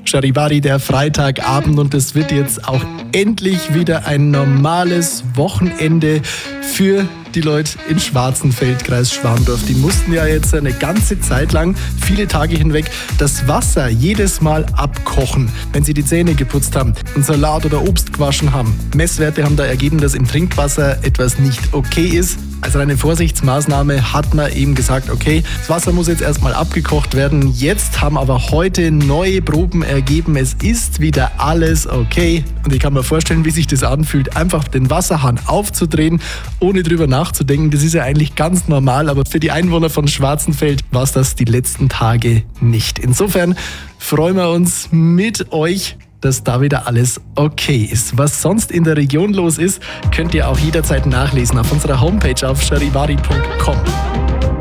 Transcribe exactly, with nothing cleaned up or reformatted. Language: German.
Charivari, der Freitagabend, und es wird jetzt auch endlich wieder ein normales Wochenende für die Leute in Schwarzenfeld, Kreis Schwandorf. Die mussten ja jetzt eine ganze Zeit lang, viele Tage hinweg, das Wasser jedes Mal abkochen, wenn sie die Zähne geputzt haben und Salat oder Obst gewaschen haben. Messwerte haben da ergeben, dass im Trinkwasser etwas nicht okay ist. Als eine Vorsichtsmaßnahme hat man eben gesagt, okay, das Wasser muss jetzt erstmal abgekocht werden. Jetzt haben aber heute neue Proben ergeben, es ist wieder alles okay. Und ich kann mir vorstellen, wie sich das anfühlt, einfach den Wasserhahn aufzudrehen, ohne drüber nachzudenken. Das ist ja eigentlich ganz normal, aber für die Einwohner von Schwarzenfeld war es das die letzten Tage nicht. Insofern freuen wir uns mit euch, dass da wieder alles okay ist. Was sonst in der Region los ist, könnt ihr auch jederzeit nachlesen auf unserer Homepage auf charivari punkt com.